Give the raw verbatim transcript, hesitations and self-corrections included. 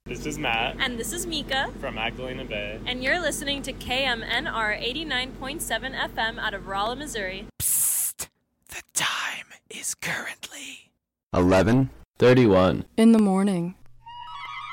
This is Matt. And this is Mika. From Magdalena Bay. And you're listening to K M N R eighty-nine point seven F M out of Rolla, Missouri. Psst! The time is currently eleven thirty-one in the morning.